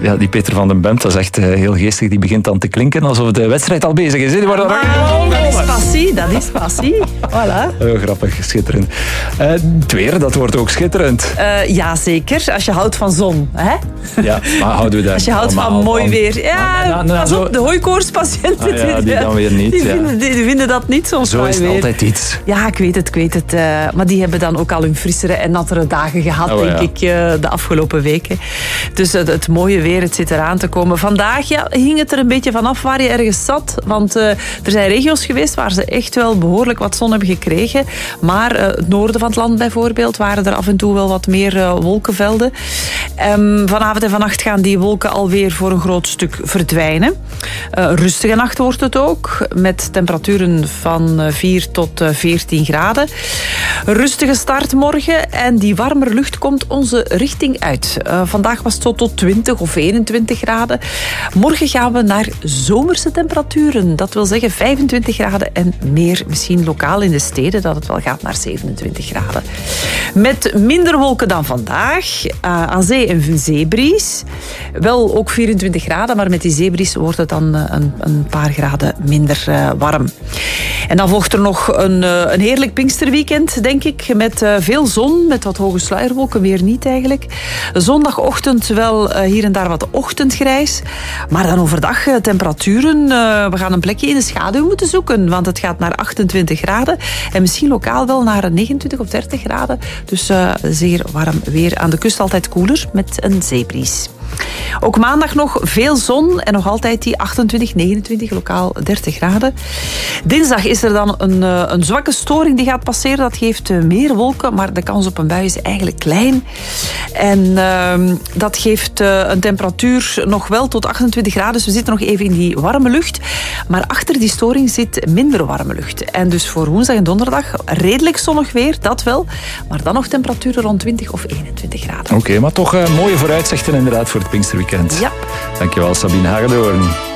Ja, die Peter van den Bemt, dat is echt heel geestig. Die begint dan te klinken alsof de wedstrijd al bezig is. Die worden dat is passie. Voilà. Heel grappig, schitterend. Het weer, dat wordt ook schitterend. Ja, zeker. Als je houdt van zon. Hè? Ja, maar houden we daar als je houdt van mooi weer. Ja, pas op, de hooikoortspatiënten. Die dan weer niet. Die vinden dat niet zo Zo is het weer. altijd iets. Ja, ik weet het. Maar die hebben dan ook al hun frissere en nattere dagen gehad, denk ik, de afgelopen weken. Dus het mooie weer, het zit eraan te komen. Vandaag hing het er een beetje vanaf waar je ergens zat. Want er zijn regio's geweest waar ze echt wel behoorlijk wat zon hebben gekregen. Maar het noorden van het land bijvoorbeeld waren er af en toe wel wat meer wolkenvelden. Vanavond en vannacht gaan die wolken alweer voor een groot stuk verdwijnen. Een rustige nacht wordt het ook, met temperaturen van 4 tot 14 graden. Rustige start morgen en die warmere lucht komt onze richting uit. Vandaag was het zo tot 20 of 21 graden. Morgen gaan we naar zomerse temperaturen. Dat wil zeggen 25 graden en meer, misschien lokaal in de steden, dat het wel gaat naar 27 graden. Met minder wolken dan vandaag. Aan zee een zeebries. Wel ook 24 graden, maar met die zeebries wordt het dan een paar graden minder warm. En dan volgt er nog een heerlijk Pinksterweekend, denk ik, met veel zon, met wat hoge sluierwolken, weer niet eigenlijk. Zondagochtend wel hier en daar wat ochtendgrijs. Maar dan overdag temperaturen. We gaan een plekje in de schaduw moeten zoeken, want het gaat naar 28 graden. En misschien lokaal wel naar 29 of 30 graden. Dus zeer warm weer. Aan de kust altijd koeler met een zeebries. Ook maandag nog veel zon en nog altijd die 28, 29, lokaal 30 graden. Dinsdag is er dan een zwakke storing die gaat passeren. Dat geeft meer wolken, maar de kans op een bui is eigenlijk klein. En dat geeft een temperatuur nog wel tot 28 graden. Dus we zitten nog even in die warme lucht. Maar achter die storing zit minder warme lucht. En dus voor woensdag en donderdag redelijk zonnig weer, dat wel. Maar dan nog temperaturen rond 20 of 21 graden. Oké, maar toch mooie vooruitzichten inderdaad voor het Pinksterweekend. Ja. Dankjewel, Sabine Hagedoorn.